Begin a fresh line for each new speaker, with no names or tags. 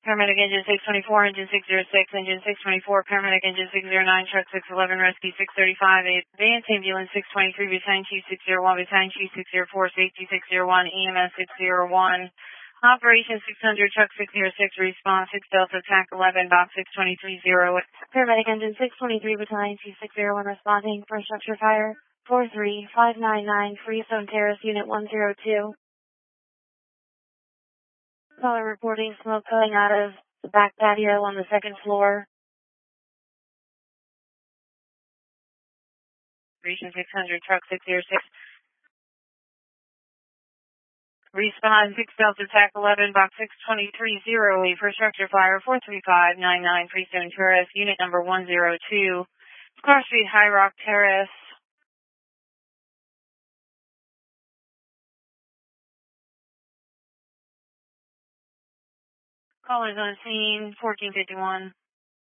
Paramedic engine 624, engine 606, engine 624, paramedic engine 609, truck 611, rescue 635, advance ambulance 623, battalion chief 601, battalion chief 604, safety 601, EMS 601, operation 600, truck 606, response 6 Delta attack 11, box 6230.
Paramedic engine 623, battalion chief 601, responding for structure fire 43599, Freestone Terrace, unit 102. Caller reporting smoke coming out of the back patio on the second floor.
Operation 600, truck 606. Response 6 Delta attack 11, box 6230, for structure fire 43599, Freestone Terrace, unit number 102, Square Street, High Rock Terrace. Callers on scene, 1451.